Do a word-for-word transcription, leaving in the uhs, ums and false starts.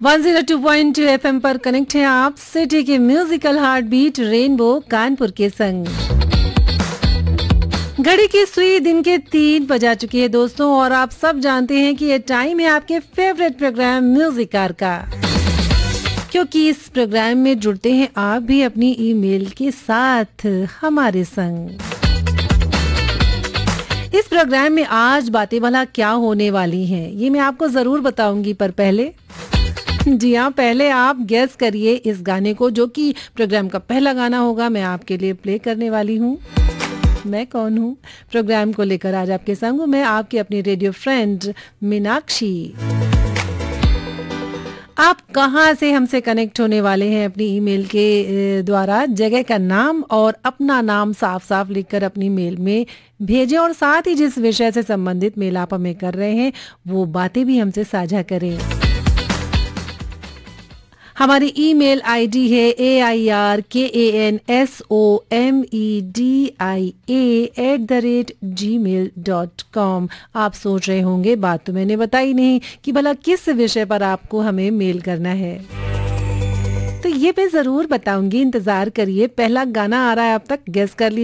One zero two point two FM पर connect है आप सिटी के musical heart beat rainbow Kanpur के संग। घड़ी की सुई दिन के तीन बजा चुकी है दोस्तों, और आप सब जानते हैं कि ये टाइम है आपके फेवरेट प्रोग्राम म्यूजिक कार का, क्योंकि इस प्रोग्राम में जुड़ते हैं आप भी अपनी ईमेल के साथ हमारे संग। इस प्रोग्राम में आज बातें भला क्या होने वाली हैं ये मैं आपको जरूर बताऊंगी, पर पहले जी हाँ पहले आप गेस करिए इस गाने को, जो कि प्रोग्राम का पहला गाना होगा मैं आपके लिए प्ले करने वाली हूँ। मैं कौन हूँ? प्रोग्राम को लेकर आज आपके संग हूँ मैं, आपकी अपनी रेडियो फ्रेंड मीनाक्षी। आप कहाँ से हमसे कनेक्ट होने वाले हैं अपनी ईमेल के द्वारा? जगह का नाम और अपना नाम साफ साफ लिखकर अपनी मेल में भेजें, और साथ ही जिस विषय से संबंधित मेल आप हमें कर रहे हैं वो बातें भी हमसे साझा करें। हमारी ईमेल आईडी है ए आई आर के A N S O M E D I A at the rate ji mail dot com. आप सोच रहे होंगे बात तो मैंने बताई नहीं कि भला किस विषय पर आपको हमें मेल करना है, तो ये मैं जरूर बताऊंगी, इंतजार करिए। पहला गाना आ रहा है, अब तक गेस कर लीजिए।